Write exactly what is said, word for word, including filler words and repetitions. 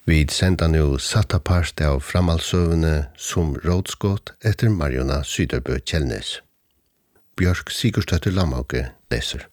Vi senda nu satta part av framhaldsøvene som rådskott etter Marjona Syderbø Kjellnes. Bjørk Sigurdsdøtter Lamauke leser.